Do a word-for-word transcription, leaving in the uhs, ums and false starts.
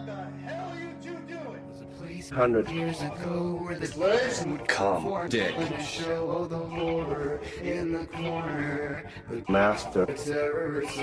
What the hell are you two doing? Hundred years ago, where the legs would come, dick. show the horror in the corner. Master. The terror